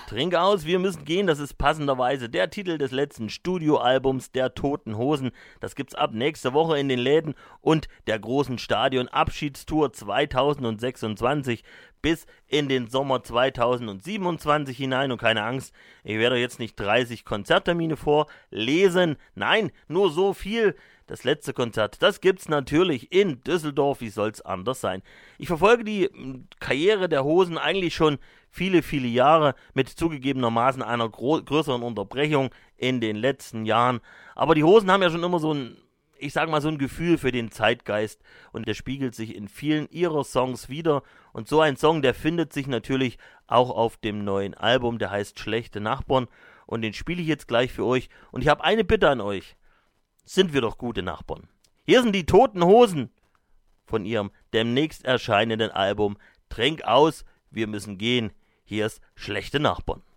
Trink aus, wir müssen gehen, das ist passenderweise der Titel des letzten Studioalbums der Toten Hosen. Das gibt's ab nächster Woche in den Läden und der großen Stadion-Abschiedstour 2026 bis in den Sommer 2027 hinein. Und keine Angst, ich werde jetzt nicht 30 Konzerttermine vorlesen. Nein, nur so viel. Das letzte Konzert, das gibt's natürlich in Düsseldorf, wie soll's anders sein. Ich verfolge die Karriere der Hosen eigentlich schon viele, viele Jahre mit zugegebenermaßen einer größeren Unterbrechung in den letzten Jahren. Aber die Hosen haben ja schon immer so ein Gefühl für den Zeitgeist und der spiegelt sich in vielen ihrer Songs wieder. Und so ein Song, der findet sich natürlich auch auf dem neuen Album, der heißt Schlechte Nachbarn und den spiele ich jetzt gleich für euch. Und ich habe eine Bitte an euch. Sind wir doch gute Nachbarn. Hier sind die Toten Hosen von ihrem demnächst erscheinenden Album Trink aus, wir müssen gehen. Hier ist Schlechte Nachbarn.